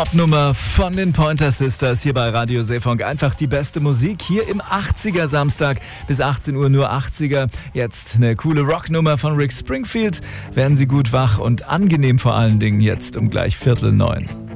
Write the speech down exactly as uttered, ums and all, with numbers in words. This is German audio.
Top-Nummer von den Pointer Sisters hier bei Radio Seefunk. Einfach die beste Musik hier im achtziger Samstag bis achtzehn Uhr nur achtziger. Jetzt eine coole Rocknummer von Rick Springfield. Werden Sie gut wach und angenehm vor allen Dingen jetzt um gleich Viertel neun.